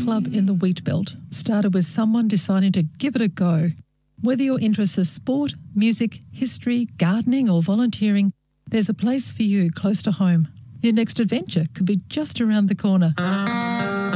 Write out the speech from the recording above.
club in the Wheat Belt started with someone deciding to give it a go. Whether your interests are sport, music, history, gardening or volunteering, there's a place for you close to home. Your next adventure could be just around the corner.